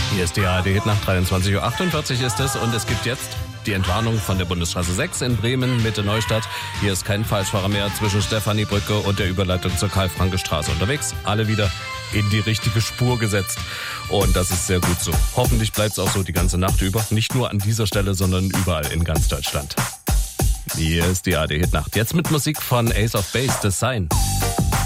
Hier ist die ARD nach 23.48 Uhr ist es und es gibt jetzt die Entwarnung von der Bundesstraße 6 in Bremen, Mitte Neustadt. Hier ist kein Falschfahrer mehr zwischen Stephaniebrücke und der Überleitung zur Karl-Franke-Straße unterwegs. Alle wieder in die richtige Spur gesetzt und das ist sehr gut so. Hoffentlich bleibt es auch so die ganze Nacht über. Nicht nur an dieser Stelle, sondern überall in ganz Deutschland. Hier ist die ARD Hitnacht. Jetzt mit Musik von Ace of Base, The Sign.